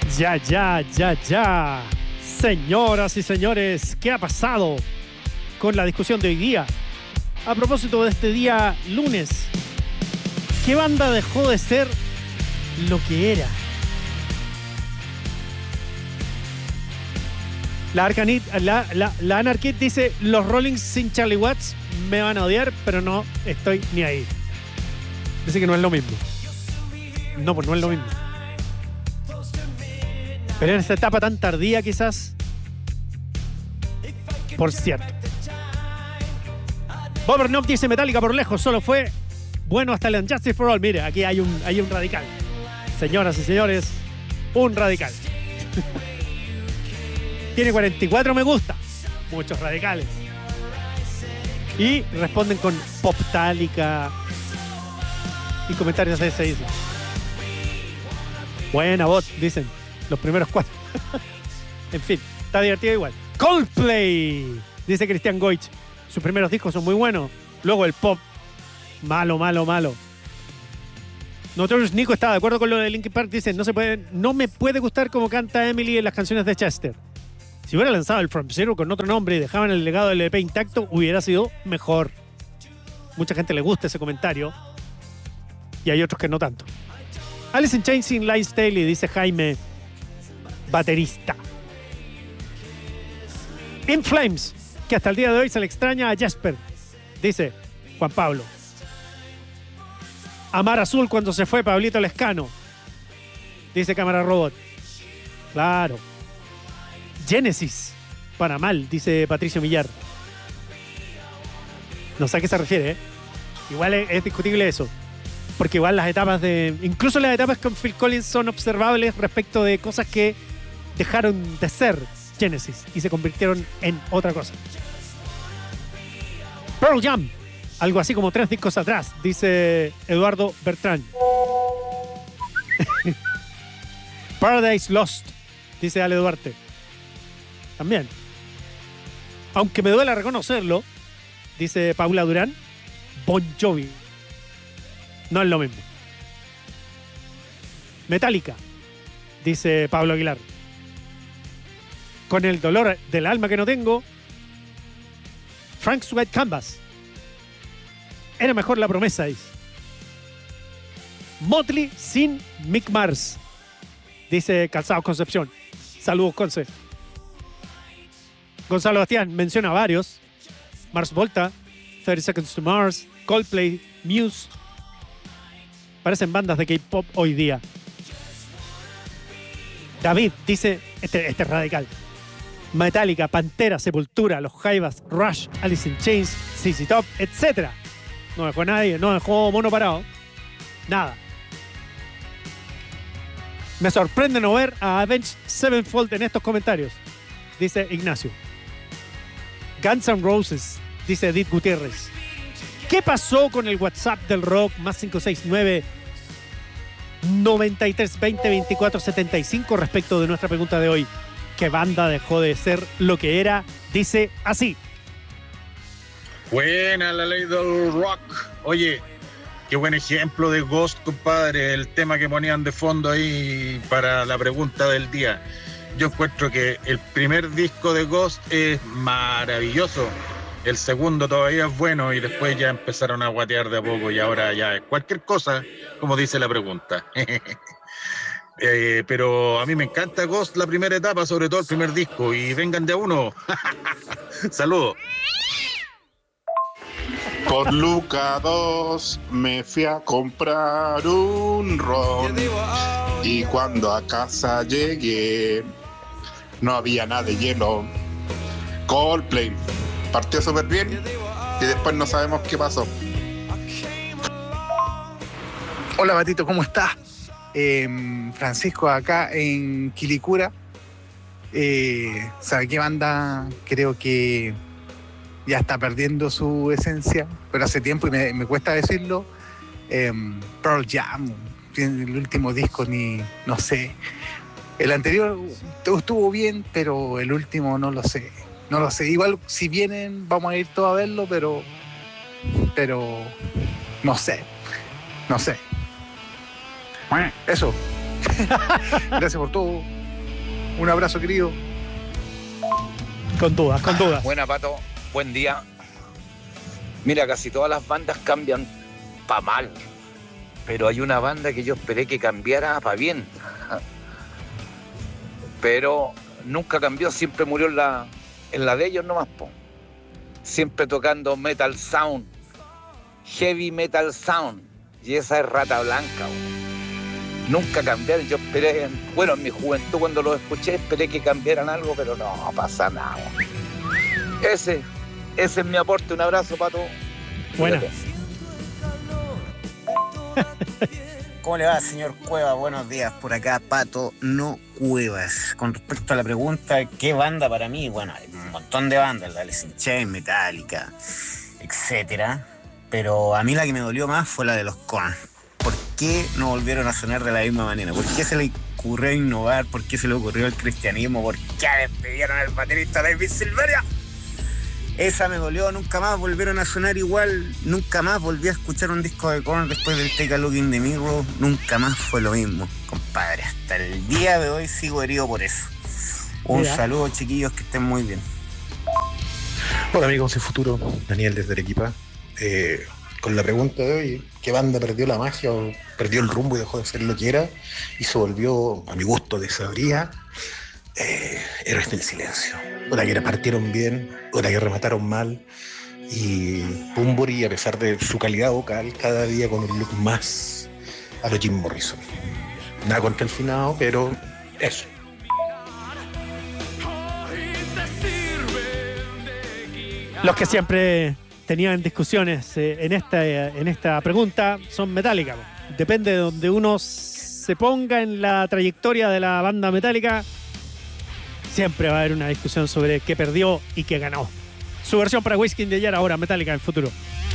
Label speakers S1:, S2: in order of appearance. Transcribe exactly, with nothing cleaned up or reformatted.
S1: Ya, ya, ya, ya. Señoras y señores, ¿qué ha pasado con la discusión de hoy día? A propósito de este día lunes, ¿qué banda dejó de ser lo que era? La, Arcanit, la, la, la Anarchid dice, los Rollings sin Charlie Watts me van a odiar, pero no estoy ni ahí. Dice que no es lo mismo. No, pues no es lo mismo. Pero en esta etapa tan tardía quizás. Por cierto. Bob Knopf dice Metallica por lejos solo fue bueno hasta el Unjustice for All. Mire, aquí hay un, hay un radical. Señoras y señores, un radical. Tiene cuarenta y cuatro me gusta. Muchos radicales. Y responden con Poptálica y comentarios de ese. Buena bot, dicen. Los primeros cuatro. En fin, está divertido igual. Coldplay, dice Cristian Goich. Sus primeros discos son muy buenos. Luego el pop, malo, malo, malo. Notorious Nico está de acuerdo con lo de Linkin Park. Dice, no se puede, no me puede gustar como canta Emily en las canciones de Chester. Si hubiera lanzado el From Zero con otro nombre y dejaban el legado del E P intacto, hubiera sido mejor. Mucha gente le gusta ese comentario. Y hay otros que no tanto. Alice in Chains sin Lyle Staley, dice Jaime, baterista. In Flames, que hasta el día de hoy se le extraña a Jesper, dice Juan Pablo. Amar Azul cuando se fue Pablito Lescano, dice Cámara Robot. Claro. Genesis, para mal, dice Patricio Millar. No sé a qué se refiere, ¿eh? Igual es, es discutible eso. Porque igual las etapas de... Incluso las etapas con Phil Collins son observables respecto de cosas que dejaron de ser Genesis y se convirtieron en otra cosa. Pearl Jam, algo así como tres discos atrás, dice Eduardo Bertrán. Paradise Lost, dice Ale Duarte. También. Aunque me duela reconocerlo, dice Paula Durán, Bon Jovi. No es lo mismo. Metallica, dice Pablo Aguilar. Con el dolor del alma que no tengo, Frank's White Canvas. Era mejor La Promesa, dice. Motley sin Mick Mars, dice Calzado Concepción. Saludos, Conce. Gonzalo Bastián menciona varios. Mars Volta, thirty Seconds to Mars, Coldplay, Muse. Parecen bandas de K-pop hoy día. David dice, este, este es radical. Metallica, Pantera, Sepultura, Los Jaivas, Rush, Alice in Chains, Z Z Top, etcétera. No dejó a nadie, no dejó mono parado. Nada. Me sorprende no ver a Avenged Sevenfold en estos comentarios, dice Ignacio. Guns N' Roses, dice Edith Gutiérrez. ¿Qué pasó con el WhatsApp del rock? Más cinco seis nueve noventa y tres veinte veinticuatro setenta y cinco respecto de nuestra pregunta de hoy. ¿Qué banda dejó de ser lo que era? Dice así.
S2: Buena la ley del rock. Oye, qué buen ejemplo de Ghost, compadre. El tema que ponían de fondo ahí para la pregunta del día. Yo encuentro que el primer disco de Ghost es maravilloso. El segundo todavía es bueno y después ya empezaron a guatear de a poco y ahora ya es cualquier cosa, como dice la pregunta. eh, pero a mí me encanta Ghost, la primera etapa, sobre todo el primer disco. Y vengan de a uno. Saludos.
S3: Por Luca dos me fui a comprar un ron y cuando a casa llegué no había nada de hielo. Coldplay partió súper bien y después no sabemos qué pasó.
S4: Hola Matito, ¿cómo estás? Eh, Francisco acá en Quilicura. Eh, ¿Sabe qué banda? Creo que ya está perdiendo su esencia, pero hace tiempo y me, me cuesta decirlo. Eh, Pearl Jam, el último disco ni, no sé. El anterior estuvo bien, pero el último no lo sé. No lo sé. Igual si vienen vamos a ir todos a verlo, pero, pero no sé, no sé. Eso. Gracias por todo. Un abrazo, querido.
S1: Con dudas, con dudas.
S5: Buena, Pato. Buen día. Mira, casi todas las bandas cambian pa' mal. Pero hay una banda que yo esperé que cambiara pa' bien. Pero nunca cambió, siempre murió en la, en la de ellos nomás, po. Siempre tocando metal sound. Heavy metal sound. Y esa es Rata Blanca, po. Nunca cambiaron. Yo esperé, bueno, en mi juventud cuando los escuché, esperé que cambiaran algo, pero no pasa nada. Ese, ese es mi aporte. Un abrazo, Pato.
S1: Buena.
S6: ¿Cómo le va, señor Cueva? Buenos días, por acá, Pato No Cuevas. Con respecto a la pregunta, ¿qué banda para mí? Bueno, hay un montón de bandas, la Alice in Chains, Metallica, etcétera. Pero a mí la que me dolió más fue la de los Korn. ¿Por qué no volvieron a sonar de la misma manera? ¿Por qué se le ocurrió innovar? ¿Por qué se le ocurrió el cristianismo? ¿Por qué despidieron al baterista David Silveria? Esa me dolió, nunca más volvieron a sonar igual, nunca más volví a escuchar un disco de Korn después del Take a Look in the Mirror, nunca más fue lo mismo, compadre. Hasta el día de hoy sigo herido por eso. Un
S1: Mira.
S6: saludo, chiquillos, que estén muy bien.
S7: Hola amigos de Futuro, Daniel desde Arequipa. Eh, con la pregunta de hoy, ¿qué banda perdió la magia o perdió el rumbo y dejó de ser lo que era y se volvió, a mi gusto, desabría? Eh, Héroes del Silencio. Otra que partieron bien, otra que remataron mal. Y Bunbury, a pesar de su calidad vocal, cada día con un look más a lo Jim Morrison. Nada contra el finado, pero eso.
S1: Los que siempre tenían discusiones eh, en, esta, eh, en esta pregunta son Metallica. Depende de donde uno se ponga en la trayectoria de la banda Metallica, siempre va a haber una discusión sobre qué perdió y qué ganó. Su versión para Whiskey in the Jar, ahora Metallica en Futuro.